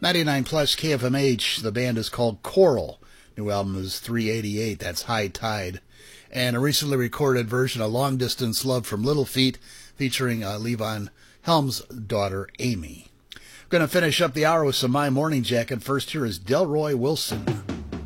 99 plus KFMH. The band is called Coral. New album is 388. That's High Tide. And a recently recorded version of Long Distance Love from Little Feat featuring Levon Helm's daughter, Amy. Going to finish up the hour with some My Morning Jacket. First, here is Delroy Wilson.